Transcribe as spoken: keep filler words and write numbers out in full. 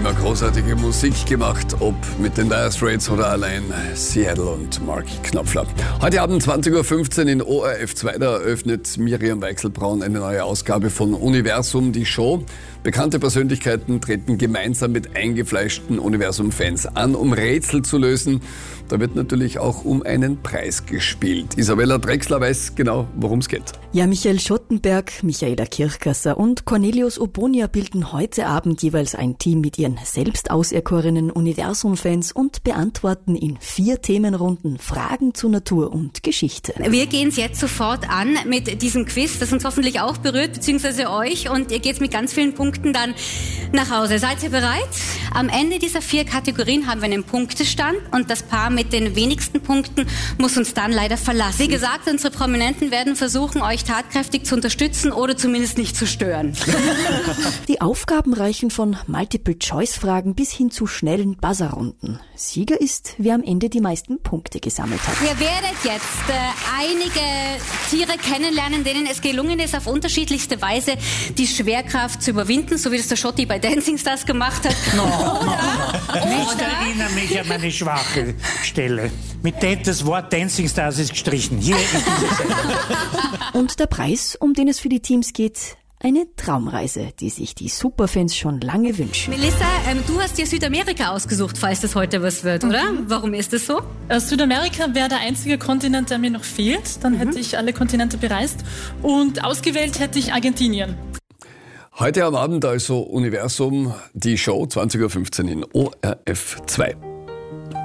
immer großartige Musik gemacht, ob mit den Dire Straits oder allein Seattle und Mark Knopfler. Heute Abend zwanzig Uhr fünfzehn in O R F zwei, da eröffnet Miriam Weichselbraun eine neue Ausgabe von Universum, die Show. Bekannte Persönlichkeiten treten gemeinsam mit eingefleischten Universum-Fans an, um Rätsel zu lösen. Da wird natürlich auch um einen Preis gespielt. Isabella Drechsler weiß genau, worum es geht. Ja, Michael Schottenberg, Michaela Kirchgasser und Cornelius Obonia bilden heute Abend jeweils ein Team mit ihren selbst auserkorenen Universum-Fans und beantworten in vier Themenrunden Fragen zu Natur und Geschichte. Wir gehen es jetzt sofort an mit diesem Quiz, das uns hoffentlich auch berührt, beziehungsweise euch. Und ihr geht mit ganz vielen Punkten dann nach Hause. Seid ihr bereit? Am Ende dieser vier Kategorien haben wir einen Punktestand und das Paar mit den wenigsten Punkten muss uns dann leider verlassen. Wie gesagt, unsere Prominenten werden versuchen, euch tatkräftig zu unterstützen oder zumindest nicht zu stören. Die Aufgaben reichen von Multiple-Choice-Fragen bis hin zu schnellen Buzzerrunden. Sieger ist, wer am Ende die meisten Punkte gesammelt hat. Ihr werdet jetzt äh, einige Tiere kennenlernen, denen es gelungen ist, auf unterschiedlichste Weise die Schwerkraft zu überwinden, so wie das der Schotti bei Dancing Stars gemacht hat. No, no, no. Nicht erinnere mich an meine schwache Stelle. Mit dem das Wort Dancing Stars ist gestrichen. Hier ist diese Sendung. Und der Preis, um den es für die Teams geht, eine Traumreise, die sich die Superfans schon lange wünschen. Melissa, ähm, du hast dir Südamerika ausgesucht, falls das heute was wird, oder? Mhm. Warum ist das so? Äh, Südamerika wäre der einzige Kontinent, der mir noch fehlt. Dann mhm. hätte ich alle Kontinente bereist. Und ausgewählt hätte ich Argentinien. Heute am Abend also Universum, die Show, zwanzig Uhr fünfzehn in O R F zwei.